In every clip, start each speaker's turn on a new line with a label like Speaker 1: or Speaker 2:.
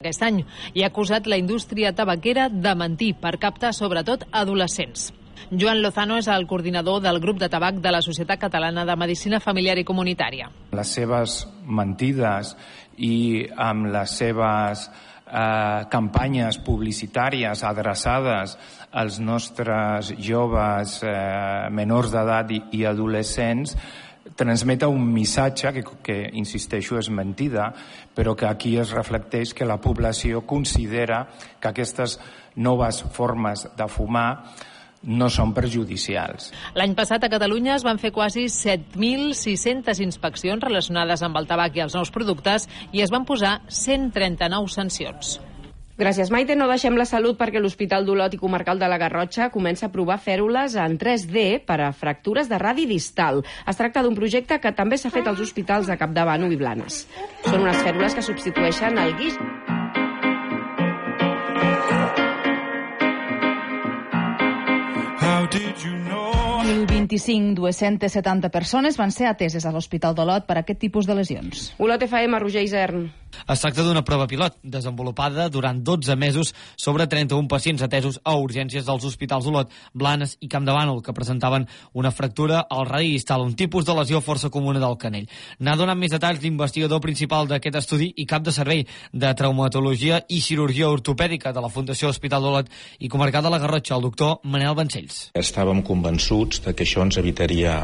Speaker 1: aquest any i ha acusat la indústria tabaquera de mentir per captar sobretot adolescents. Joan Lozano és el coordinador del grup de tabac de la Societat Catalana de Medicina Familiar i Comunitària.
Speaker 2: Les seves mentides i amb les seves campanyes publicitàries adreçades als nostres joves menors d'edat i adolescents transmeta un missatge que insisteixo, és mentida, però que aquí es reflecteix que la població considera que aquestes noves formes de fumar no són perjudicials.
Speaker 1: L'any passat a Catalunya es van fer quasi 7.600 inspeccions relacionades amb el tabac i els nous productes i es van posar 139 sancions.
Speaker 3: Gràcies, Maite. No deixem la salut perquè l'Hospital d'Olot i Comarcal de la Garrotxa comença a provar fèrula en 3D per a fractures de radi distal. Es tracta d'un projecte que també s'ha fet als hospitals de Campdevànol i Blanes. Són unes fèrules que substitueixen el guix.
Speaker 4: El 25, 270 persones van ser ateses a l'Hospital d'Olot per aquest tipus de lesions.
Speaker 3: Olot FM, Roger Isern.
Speaker 5: Es tracta d'una prova pilot desenvolupada durant 12 mesos sobre 31 pacients atesos a urgències dels hospitals d'Olot, Blanes i Campdevànol, que presentaven una fractura al radi distal, un tipus de lesió força comuna del canell. N'ha donat més detalls l'investigador principal d'aquest estudi i cap de servei de traumatologia i cirurgia ortopèdica de la Fundació Hospital d'Olot i Comarcal de la Garrotxa, el doctor Manel Vancells.
Speaker 6: Estàvem convençuts de que això ens evitaria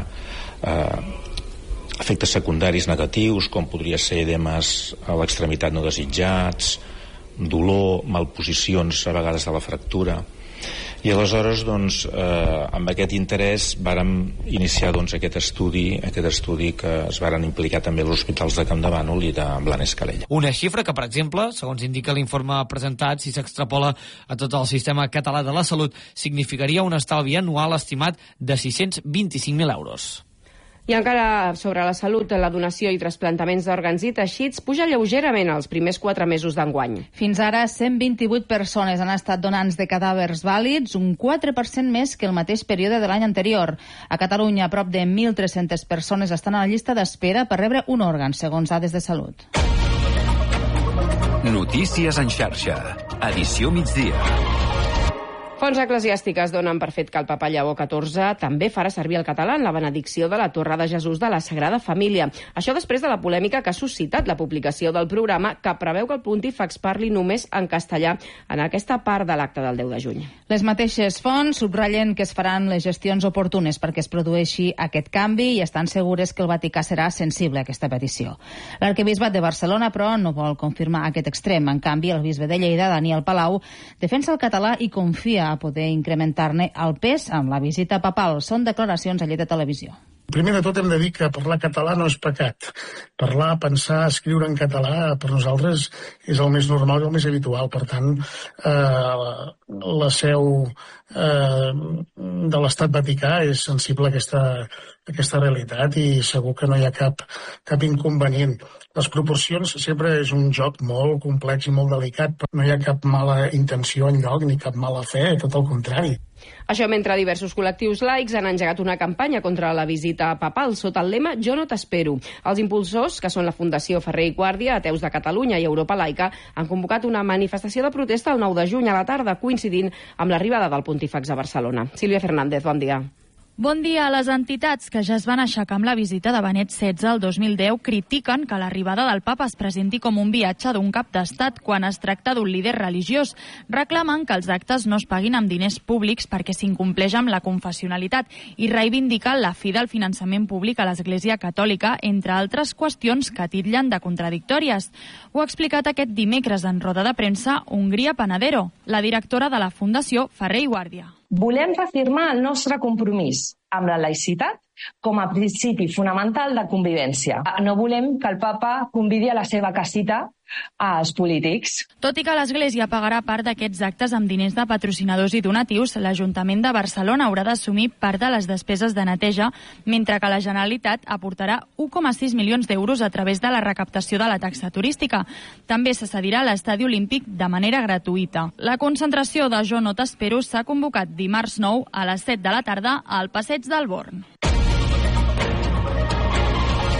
Speaker 6: efectes secundaris negatius, com podria ser edemes a l'extremitat no desitjats, dolor, malposicions a vegades de la fractura. I aleshores, amb aquest interès vàrem iniciar aquest estudi que es varen implicar també els hospitals de Campdevànol i de Blanes Calella.
Speaker 5: Una xifra que, per exemple, segons indica l'informe presentat, si s'extrapola a tot el sistema català de la salut, significaria un estalvi anual estimat de 625.000 euros.
Speaker 3: I encara sobre la salut, la donació i trasplantaments d'òrgans i teixits puja lleugerament els primers 4 mesos d'enguany.
Speaker 4: Fins ara, 128 persones han estat donants de cadàvers vàlids, un 4% més que el mateix període de l'any anterior. A Catalunya, prop de 1.300 persones estan a la llista d'espera per rebre un òrgan, segons dades de salut.
Speaker 7: Notícies en xarxa. Edició migdia.
Speaker 3: Fonts eclesiàstiques donen per fet que el papa Lleó XIV també farà servir el català en la benedicció de la Torre de Jesús de la Sagrada Família. Això després de la polèmica que ha suscitat la publicació del programa que preveu que el pontífex parli només en castellà en aquesta part de l'acte del 10 de juny.
Speaker 4: Les mateixes fonts subratllen que es faran les gestions oportunes perquè es produeixi aquest canvi i estan segures que el Vaticà serà sensible a aquesta petició. L'arquebisbat de Barcelona, però, no vol confirmar aquest extrem. En canvi, el bisbe de Lleida, Daniel Palau, defensa el català i confia a poder incrementar-ne el pes amb la visita papal. Són declaracions a Lleida Televisió.
Speaker 8: Primer de tot hem de dir que parlar català no és pecat. Parlar, pensar, escriure en català per nosaltres és el més normal i el més habitual. Per tant, la seu de l'Estat Vaticà és sensible a aquesta realitat i segur que no hi ha cap inconvenient. Les proporcions sempre és un joc molt complex i molt delicat, però no hi ha cap mala intenció enlloc ni cap mala fe, tot el contrari.
Speaker 3: Això mentre diversos col·lectius laics han engegat una campanya contra la visita papal sota el lema «Jo no t'espero». Els impulsors, que són la Fundació Ferrer i Guàrdia, Ateus de Catalunya i Europa Laica, han convocat una manifestació de protesta el 9 de juny a la tarda, coincidint amb l'arribada del pontífex a Barcelona. Sílvia Fernández, bon dia.
Speaker 9: Bon dia. Les entitats que ja es van aixecar amb la visita de Benet XVI el 2010 critiquen que l'arribada del papa es presenti com un viatge d'un cap d'estat quan es tracta d'un líder religiós. Reclamen que els actes no es paguin amb diners públics perquè s'incompleix amb la confessionalitat i reivindiquen la fi del finançament públic a l'Església Catòlica, entre altres qüestions que titllen de contradictòries. Ho ha explicat aquest dimecres en roda de premsa Hongria Panadero, la directora de la Fundació Ferrer i Guàrdia.
Speaker 10: Volem reafirmar el nostre compromís amb la laïcitat com a principi fonamental de convivència. No volem que el papa convidi a la seva casita als polítics.
Speaker 9: Tot i que l'Església pagarà part d'aquests actes amb diners de patrocinadors i donatius, l'Ajuntament de Barcelona haurà d'assumir part de les despeses de neteja, mentre que la Generalitat aportarà 1,6 milions d'euros a través de la recaptació de la taxa turística. També se cedirà l'Estadi Olímpic de manera gratuïta. La concentració de Jo no t'espero s'ha convocat dimarts 9 a les 7 de la tarda al Passeig del Born.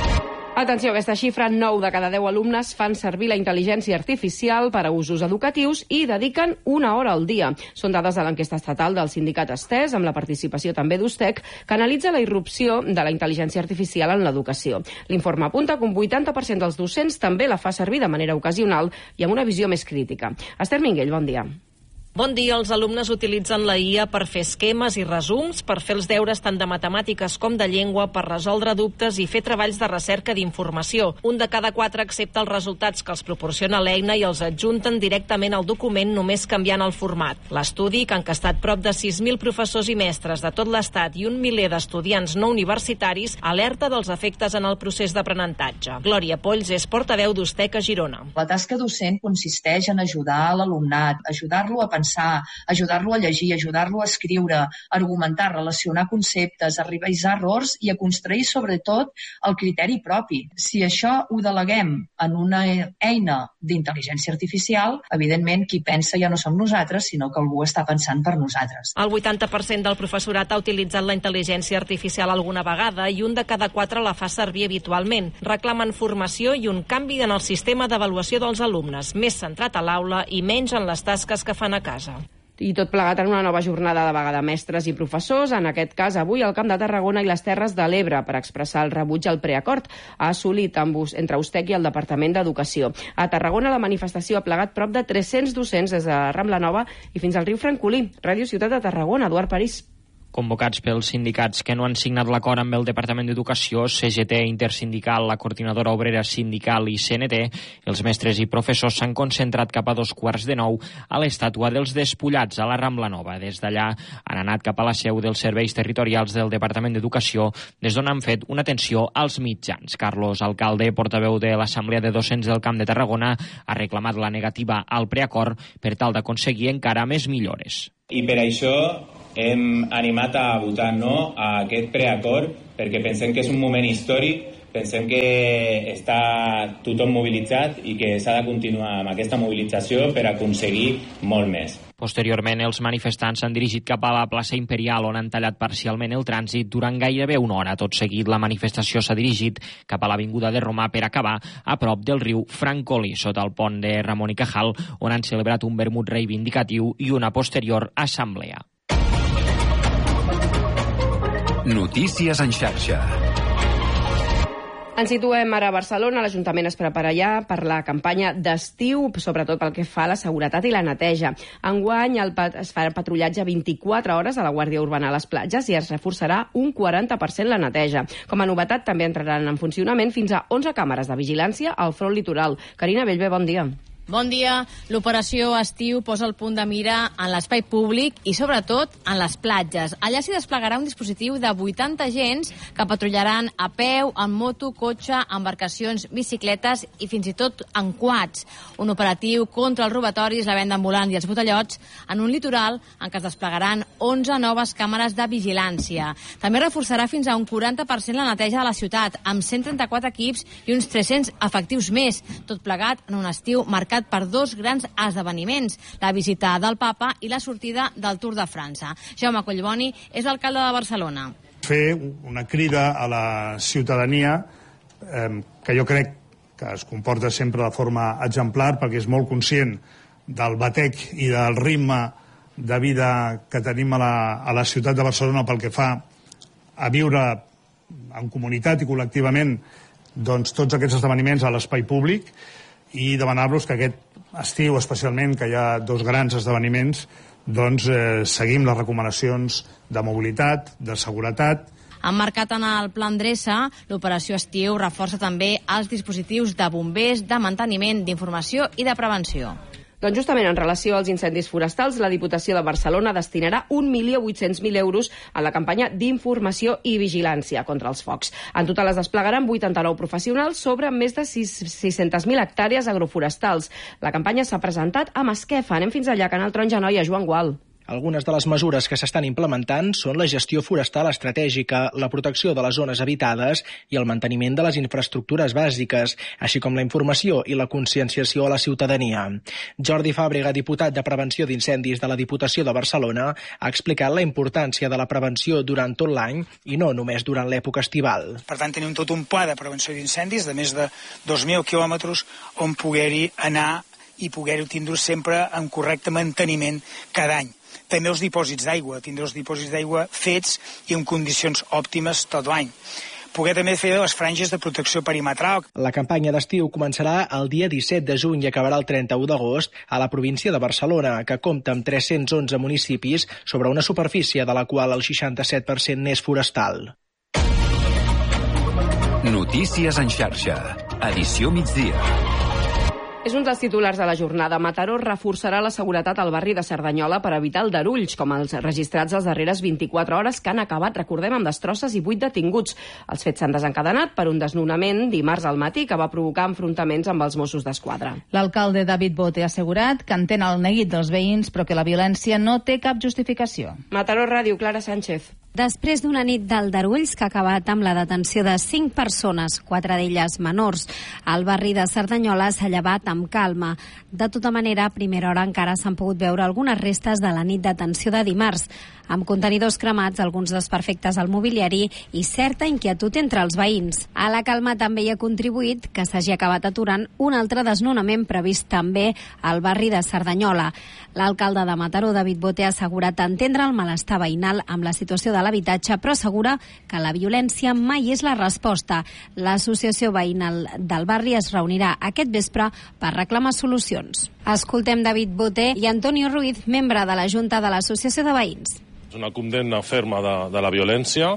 Speaker 3: Atenció, aquesta xifra, 9 de cada 10 alumnes fan servir la intel·ligència artificial per a usos educatius i dediquen 1 hora al dia. Són dades de l'enquesta estatal del sindicat Estès, amb la participació també d'Ustec, que analitza la irrupció de la intel·ligència artificial en l'educació. L'informe apunta que un 80% dels docents també la fa servir de manera ocasional i amb una visió més crítica. Esther Minguell, bon dia.
Speaker 11: Bon dia. Els alumnes utilitzen la IA per fer esquemes i resums, per fer els deures tant de matemàtiques com de llengua, per resoldre dubtes i fer treballs de recerca d'informació. 1 de cada 4 accepta els resultats que els proporciona l'eina i els adjunten directament al document només canviant el format. L'estudi, que ha encastat prop de 6.000 professors i mestres de tot l'Estat i un miler d'estudiants no universitaris, alerta dels efectes en el procés d'aprenentatge. Glòria Polls és portaveu d'Ustec a Girona.
Speaker 12: La tasca docent consisteix en ajudar l'alumnat, ajudar-lo a pensar, ajudar-lo a llegir, ajudar-lo a escriure, argumentar, relacionar conceptes, a revisar errors i a construir, sobretot, el criteri propi. Si això ho deleguem en una eina d'intel·ligència artificial, evidentment, qui pensa ja no som nosaltres, sinó que algú està pensant per nosaltres.
Speaker 11: El 80% del professorat ha utilitzat la intel·ligència artificial alguna vegada i 1 de cada 4 la fa servir habitualment. Reclamen formació i un canvi en el sistema d'avaluació dels alumnes, més centrat a l'aula i menys en les tasques que fan a casa.
Speaker 3: I tot plegat en una nova jornada de vaga de mestres i professors, en aquest cas avui al Camp de Tarragona i les Terres de l'Ebre, per expressar el rebuig al preacord assolit entre Ustec i el Departament d'Educació. A Tarragona la manifestació ha plegat prop de 300 docents des de Rambla Nova i fins al riu Francolí. Ràdio Ciutat de Tarragona, Eduard París.
Speaker 13: Convocats pels sindicats que no han signat l'acord amb el Departament d'Educació, CGT, Intersindical, la Coordinadora Obrera Sindical i CNT, els mestres i professors s'han concentrat cap a 8:45 a l'estàtua dels Despullats a la Rambla Nova. Des d'allà han anat cap a la seu dels serveis territorials del Departament d'Educació, des d'on han fet una atenció als mitjans. Carlos Alcalde, portaveu de l'Assemblea de Docents del Camp de Tarragona, ha reclamat la negativa al preacord per tal d'aconseguir encara més millores.
Speaker 14: I per això hem animat a votar no a aquest preacord, perquè pensem que és un moment històric, pensem que està tothom mobilitzat i que s'ha de continuar amb aquesta mobilització per aconseguir molt més.
Speaker 13: Posteriorment, els manifestants s'han dirigit cap a la plaça Imperial, on han tallat parcialment el trànsit durant gairebé 1 hora. Tot seguit, la manifestació s'ha dirigit cap a l'avinguda de Romà per acabar a prop del riu Francolí, sota el pont de Ramon i Cajal, on han celebrat un vermut reivindicatiu i una posterior assemblea.
Speaker 7: Notícies en xarxa.
Speaker 3: Ens situem ara a Barcelona. L'Ajuntament es prepara ja per la campanya d'estiu, sobretot pel que fa a la seguretat i la neteja. Enguany es farà patrullatge 24 hores a la Guàrdia Urbana a les platges i es reforçarà un 40% la neteja. Com a novetat, també entraran en funcionament fins a 11 càmeres de vigilància al front litoral. Carina Bellver, bon dia.
Speaker 15: Bon dia. L'operació estiu posa el punt de mira en l'espai públic i, sobretot, en les platges. Allà s'hi desplegarà un dispositiu de 80 agents que patrullaran a peu, en moto, cotxe, embarcacions, bicicletes i fins i tot en quads. Un operatiu contra els robatoris, la venda ambulant i els botellots en un litoral en què es desplegaran 11 noves càmeres de vigilància. També reforçarà fins a un 40% la neteja de la ciutat, amb 134 equips i uns 300 efectius més, tot plegat en un estiu marcat per 2 grans esdeveniments, la visita del Papa i la sortida del Tour de França. Jaume Collboni és l'alcalde de Barcelona.
Speaker 16: Fer una crida a la ciutadania que jo crec que es comporta sempre de forma exemplar perquè és molt conscient del batec i del ritme de vida que tenim a la ciutat de Barcelona pel que fa a viure en comunitat i col·lectivament doncs, tots aquests esdeveniments a l'espai públic i demanar-los que aquest estiu, especialment, que hi ha 2 grans esdeveniments, doncs seguim les recomanacions de mobilitat, de seguretat.
Speaker 15: Emmarcat en el Pla Endreça, l'operació estiu reforça també els dispositius de bombers, de manteniment, d'informació i de prevenció.
Speaker 3: Doncs justament en relació als incendis forestals, la Diputació de Barcelona destinarà 1.800.000 euros a la campanya d'informació i vigilància contra els focs. En total es desplegaran 89 professionals sobre més de 600.000 hectàrees agroforestals. La campanya s'ha presentat a Masquefa. Anem fins allà, Canal Taronja Noia, Joan Gual.
Speaker 17: Algunes de les mesures que s'estan implementant són la gestió forestal estratègica, la protecció de les zones habitades i el manteniment de les infraestructures bàsiques, així com la informació i la conscienciació a la ciutadania. Jordi Fàbrega, diputat de Prevenció d'Incendis de la Diputació de Barcelona, ha explicat la importància de la prevenció durant tot l'any i no només durant l'època estival.
Speaker 18: Per tant, tenim tot un pla de prevenció d'incendis de més de 2.000 quilòmetres on poder-hi anar i poder-ho tindre sempre en correcte manteniment cada any. També els dipòsits d'aigua, tindre els dipòsits d'aigua fets i en condicions òptimes tot l'any. Poder també fer les franges de protecció perimetral.
Speaker 17: La campanya d'estiu començarà el dia 17 de juny i acabarà el 31 d'agost a la província de Barcelona, que compta amb 311 municipis sobre una superfície de la qual el 67% n'és forestal.
Speaker 7: Notícies en xarxa. Edició migdia.
Speaker 3: És un dels titulars de la jornada. Mataró reforçarà la seguretat al barri de Cerdanyola per evitar aldarulls, com els registrats les darreres 24 hores que han acabat, recordem, amb destrosses i 8 detinguts. Els fets s'han desencadenat per un desnonament dimarts al matí que va provocar enfrontaments amb els Mossos d'Esquadra.
Speaker 4: L'alcalde David Bote ha assegurat que entén el neguit dels veïns, però que la violència no té cap justificació.
Speaker 3: Mataró Ràdio, Clara Sánchez.
Speaker 19: Després d'una nit d'aldarulls que ha acabat amb la detenció de 5 persones, 4 d'elles menors, el barri de Cerdanyola s'ha llevat amb calma. De tota manera, a primera hora encara s'han pogut veure algunes restes de la nit d'atenció de dimarts, amb contenidors cremats, alguns desperfectes al mobiliari i certa inquietud entre els veïns. A la calma també hi ha contribuït que s'hagi acabat aturant un altre desnonament previst també al barri de Cerdanyola. L'alcalde de Mataró, David Bote, ha assegurat entendre el malestar veïnal amb la situació de l'habitatge, però assegura que la violència mai és la resposta. L'associació veïnal del barri es reunirà aquest vespre per reclamar solucions. Escoltem David Bote i Antonio Ruiz, membre de la Junta de l'Associació de Veïns.
Speaker 20: És una condemna ferma de la violència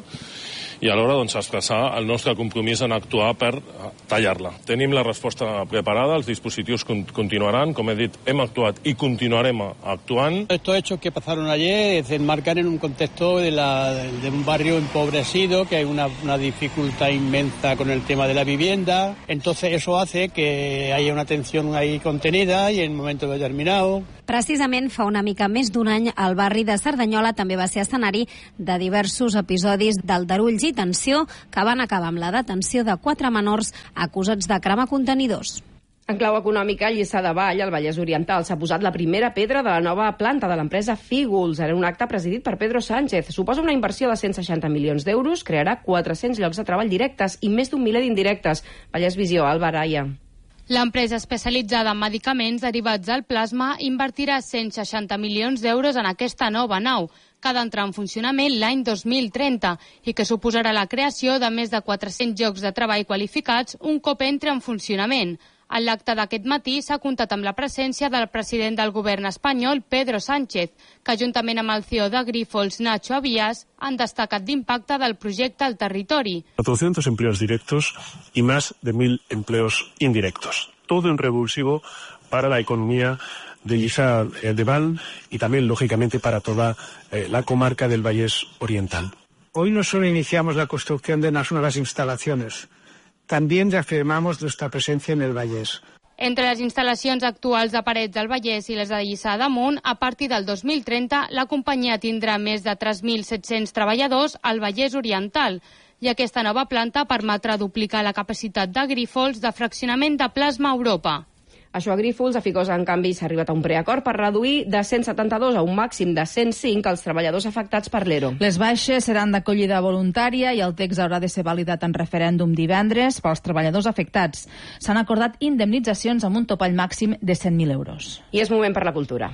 Speaker 20: i alhora expressar el nostre compromís en actuar per tallar-la. Tenim la resposta preparada, els dispositius continuaran, com he dit, hem actuat i continuarem actuant.
Speaker 21: Estos hechos que pasaron ayer se enmarcan en un contexto de un barrio empobrecido, que hay una dificultad inmensa con el tema de la vivienda, entonces eso hace que haya una tensión ahí contenida y en un momento determinado.
Speaker 19: Precisament fa una mica més d'un any el barri de Cerdanyola també va ser escenari de diversos episodis d'aldarulls i tensió que van acabar amb la detenció de 4 menors acusats de cremar contenidors.
Speaker 3: En clau econòmica, Lliçà de Vall, al Vallès Oriental, s'ha posat la primera pedra de la nova planta de l'empresa Fígols. Era un acte presidit per Pedro Sánchez. Suposa una inversió de 160 milions d'euros, crearà 400 llocs de treball directes i més d'un miler d'indirectes. Vallès Visió, Alba Araya.
Speaker 22: L'empresa especialitzada en medicaments derivats del plasma invertirà 160 milions d'euros en aquesta nova nau, que ha d'entrar en funcionament l'any 2030 i que suposarà la creació de més de 400 llocs de treball qualificats un cop entri en funcionament. En l'acte d'aquest matí s'ha comptat amb la presència del president del govern espanyol, Pedro Sánchez, que juntament amb el CEO de Grifols, Nacho Abías, han destacat l'impacte del projecte al territori.
Speaker 23: 400 empleos directos y más de 1.000 empleos indirectos. Todo un revulsivo para la economía de Lliçà de Vall y también, lógicamente, para toda la comarca del Vallès Oriental.
Speaker 24: Hoy no solo iniciamos la construcción de unas nuevas instalaciones, también reafirmamos nuestra presencia en el Vallès.
Speaker 22: Entre les instal·lacions actuals de Parets del Vallès i les de Lliçà d'Amunt, a partir del 2030, la companyia tindrà més de 3.700 treballadors al Vallès Oriental i aquesta nova planta permetrà duplicar la capacitat de Grifols de fraccionament de plasma a Europa.
Speaker 3: Això a Grifols, a Ficosa, en canvi, s'ha arribat a un preacord per reduir de 172 a un màxim de 105 els treballadors afectats per l'ERO.
Speaker 4: Les baixes seran d'acollida voluntària i el text haurà de ser validat en referèndum divendres pels treballadors afectats. S'han acordat indemnitzacions amb un topall màxim de 100.000 euros.
Speaker 3: I és moment per la cultura.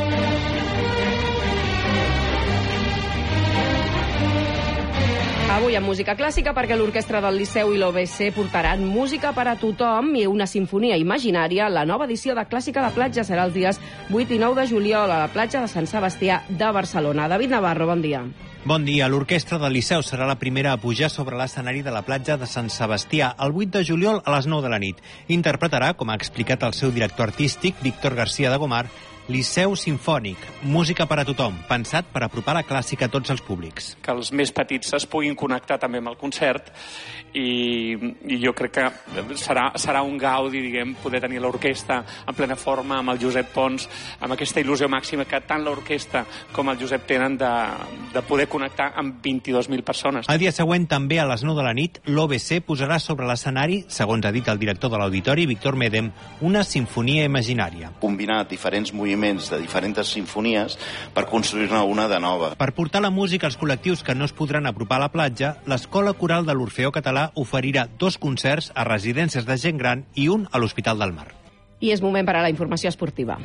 Speaker 3: Avui amb música clàssica perquè l'Orquestra del Liceu i l'OBC portaran música per a tothom i una sinfonia imaginària. La nova edició de Clàssica de Platja serà els dies 8 i 9 de juliol a la platja de Sant Sebastià de Barcelona. David Navarro, bon dia.
Speaker 25: Bon dia. L'Orquestra del Liceu serà la primera a pujar sobre l'escenari de la platja de Sant Sebastià el 8 de juliol a les 9 de la nit. Interpretarà, com ha explicat el seu director artístic, Víctor García de Gomar, Liceu Simfònic, música per a tothom, pensat per apropar la clàssica a tots els públics.
Speaker 1: Que els més petits es puguin connectar també amb el concert i jo crec que serà un gaudi, diguem, poder tenir l'orquestra en plena forma, amb el Josep Pons, amb aquesta il·lusió màxima que tant l'orquestra com el Josep tenen de poder connectar amb 22.000 persones.
Speaker 25: El dia següent, també a les 9 de la nit, l'OBC posarà sobre l'escenari, segons ha dit el director de l'Auditori, Víctor Medem, una sinfonia imaginària.
Speaker 2: Combinar diferents moviments de diferents sinfonies per construir-ne una de nova.
Speaker 25: Per portar la música als col·lectius que no es podran apropar a la platja, l'Escola Coral de l'Orfeó Català oferirà 2 concerts a residències de gent gran i un a l'Hospital del Mar.
Speaker 3: I és moment per a la informació esportiva,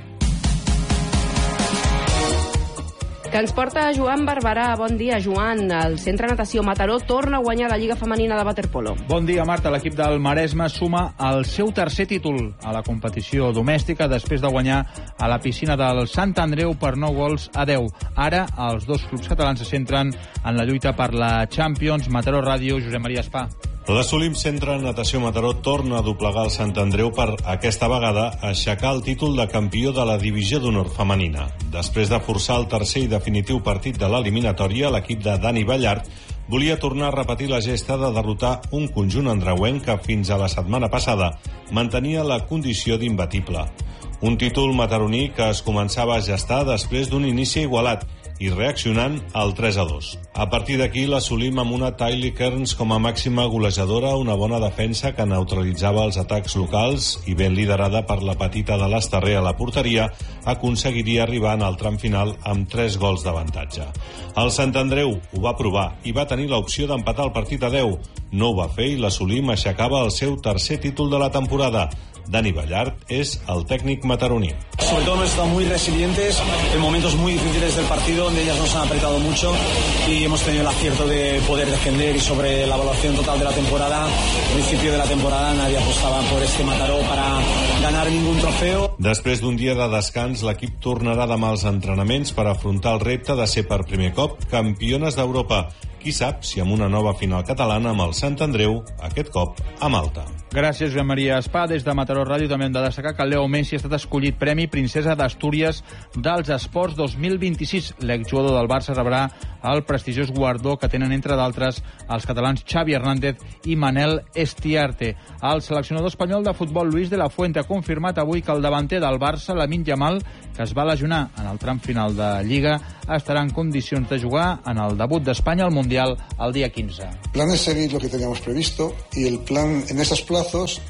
Speaker 3: que ens porta Joan Barberà. Bon dia, Joan. El Centre Natació Mataró torna a guanyar la Lliga Femenina de Waterpolo.
Speaker 5: Bon dia, Marta. L'equip del Maresme suma el seu tercer títol a la competició domèstica després de guanyar a la piscina del Sant Andreu per 9-10. Ara, els dos clubs catalans se centren en la lluita per la Champions. Mataró Ràdio, Josep Maria Espà.
Speaker 6: L'Assolim Centre Natació Mataró torna a doblegar el Sant Andreu per, aquesta vegada, aixecar el títol de campió de la Divisió d'Honor femenina. Després de forçar el tercer i definitiu partit de l'eliminatòria, l'equip de Dani Ballart volia tornar a repetir la gesta de derrotar un conjunt andreuenc que fins a la setmana passada mantenia la condició d'imbatible. Un títol mataroní que es començava a gestar després d'un inici igualat i reaccionant al 3-2. A partir d'aquí l'assolim amb una Tylee Kearns com a màxima golejadora, una bona defensa que neutralitzava els atacs locals i ben liderada per la petita de l'Esterrer a la porteria, aconseguiria arribar en el tram final amb 3 gols d'avantatge. El Sant Andreu ho va provar i va tenir l'opció d'empatar el partit a 10. No ho va fer i l'assolim aixecava el seu tercer títol de la temporada. Dani Ballart es el técnico mataroní.
Speaker 8: Sobre todo hemos estado muy resilientes en momentos muy difíciles del partido, donde ellas nos han apretado mucho y hemos tenido el acierto de poder defender. Y sobre la evaluación total de la temporada, al principio de la temporada nadie apostaba por este Mataró para ganar ningún trofeo.
Speaker 6: Després d'un dia de descans, l'equip tornarà demà als entrenaments per afrontar el repte de ser per primer cop campiones d'Europa. Qui sap si amb una nova final catalana amb el Sant Andreu, aquest cop a Malta.
Speaker 5: Gràcies, Joan Maria Espà. Des de Mataró Ràdio també hem de destacar que el Leo Messi ha estat escollit Premi Princesa d'Astúries dels Esports 2026. L'exjugador del Barça rebrà el prestigiós guardó que tenen, entre d'altres, els catalans Xavi Hernández i Manel Estiarte. El seleccionador espanyol de futbol Luis de la Fuente ha confirmat avui que el davanter del Barça, Lamine Yamal, que es va lesionar en el tram final de Lliga, estarà en condicions de jugar en el debut d'Espanya al Mundial el día 15.
Speaker 26: El plan es seguir lo que teníamos previsto y el plan en esos plazos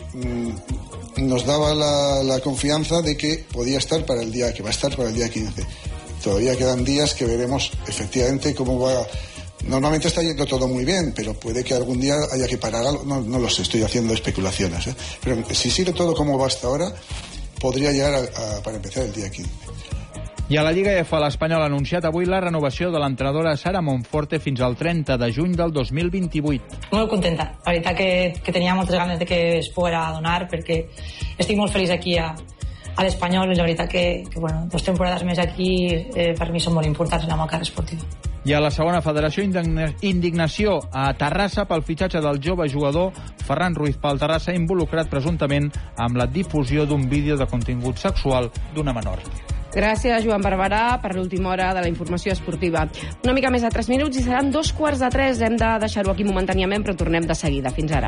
Speaker 26: nos daba la confianza de que podía estar para el día, que va a estar para el día 15. Todavía quedan días que veremos efectivamente cómo va. Normalmente está yendo todo muy bien, pero puede que algún día haya que parar algo. No lo sé, estoy haciendo especulaciones, ¿eh? Pero si sigue todo como va hasta ahora, podria llegar para empezar el dia 15.
Speaker 5: I a la Lliga F, l'Espanyol ha anunciat avui la renovació de l'entrenadora Sara Monforte fins al 30 de juny del 2028.
Speaker 27: Molt contenta. La veritat que tenia moltes ganes de que es poguera donar, perquè estic molt feliç aquí a l'Espanyol i la veritat que bueno, 2 temporades més aquí per mi són molt importants en la meva carrera esportiva.
Speaker 5: I a la segona federació, indignació a Terrassa pel fitxatge del jove jugador Ferran Ruiz pel Terrassa, involucrat presumptament amb la difusió d'un vídeo de contingut sexual d'una menor.
Speaker 3: Gràcies, Joan Barberà, per l'última hora de la informació esportiva. Una mica més de 3 minuts i seran 2:15. Hem de deixar-ho aquí momentàniament, però tornem de seguida. Fins ara.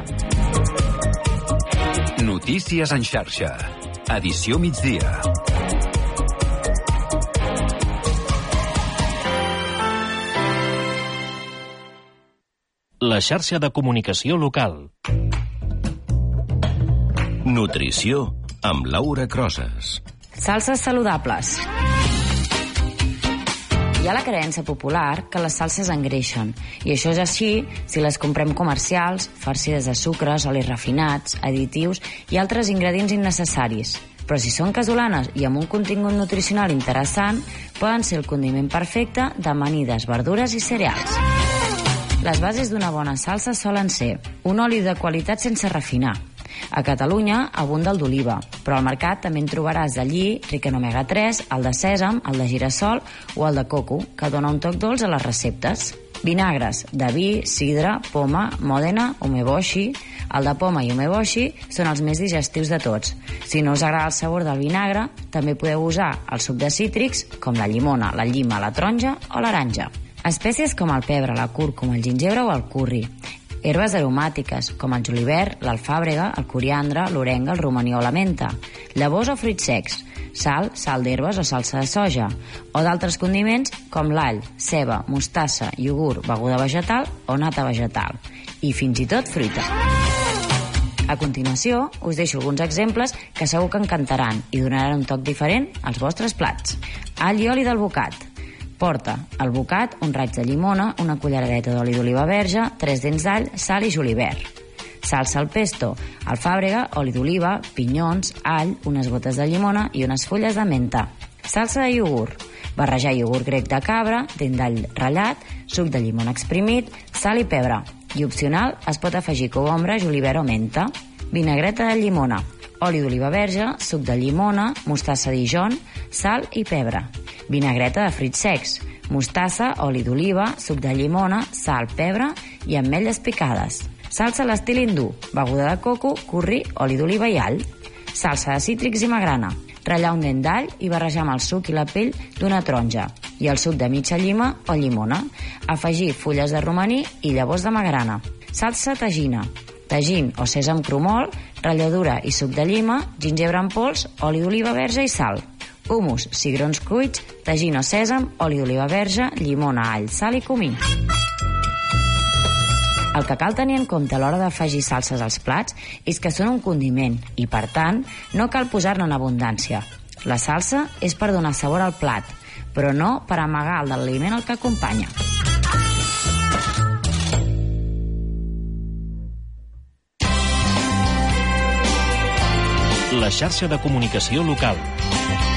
Speaker 7: Notícies en xarxa. Edició migdia.
Speaker 28: La xarxa de comunicació local. Nutrició amb Laura Crosas.
Speaker 29: Salses saludables. Hi ha la creença popular que les salses engreixen, i això és així si les comprem comercials, farcides de sucres, olis refinats, additius i altres ingredients innecessaris. Però si són casolanes i amb un contingut nutricional interessant, poden ser el condiment perfecte d'amanides, verdures i cereals. Les bases d'una bona salsa solen ser un oli de qualitat sense refinar. A Catalunya abunda el d'oliva, però al mercat també en trobaràs de lli, ric en omega-3, el de sèsam, el de girassol o el de coco, que dona un toc dolç a les receptes. Vinagres de vi, sidra, poma, mòdena, umeboshi. El de poma i umeboshi són els més digestius de tots. Si no us agrada el sabor del vinagre, també podeu usar el suc de cítrics, com la llimona, la llima, la taronja o l'aranja. Espècies com el pebre, la cúrcuma, el gingebre o el curri. Herbes aromàtiques, com el julivert, l'alfàbrega, el coriandre, l'orenga, el romaní o la menta. Llavors o fruits secs. Sal, sal d'herbes o salsa de soja. O d'altres condiments com l'all, ceba, mostassa, iogurt, beguda vegetal o nata vegetal. I fins i tot fruita. A continuació, us deixo alguns exemples que segur que encantaran i donaran un toc diferent als vostres plats. All i oli d'alvocat. Porta al bocat un raig de llimona, una culleradeta d'oli d'oliva verge, 3 dents d'all, sal i julivert. Salsa al pesto, alfàbrega, oli d'oliva, pinyons, all, unes gotes de llimona i unes fulles de menta. Salsa de iogurt. Barrejar iogurt grec de cabra, dent d'all ratllat, suc de llimona exprimit, sal i pebre. I opcional, es pot afegir cogombre, julivert o menta. Vinagreta de llimona, oli d'oliva verge, suc de llimona, mostassa Dijon, sal i pebre. Vinagreta de fruits secs, mostassa, oli d'oliva, suc de llimona, sal, pebre i ametlles picades. Salsa a l'estil hindú, beguda de coco, curri, oli d'oliva i all. Salsa de cítrics i magrana. Ratllar un dent d'all i barrejar amb el suc i la pell d'una taronja i el suc de mitja llima o llimona. Afegir fulles de romaní i llavors de magrana. Salsa tagina. Tagín o sèsam cromol, ratlladura i suc de llima, gingebre en pols, oli d'oliva verge i sal. Humus, cigrons cuits, tagín o sèsam, oli d'oliva verge, llimona, all, sal i comí. El que cal tenir en compte a l'hora d'afegir salses als plats és que són un condiment i, per tant, no cal posar-ne en abundància. La salsa és per donar sabor al plat, però no per amagar el de l'aliment al que acompanya.
Speaker 28: La xarxa de comunicació local.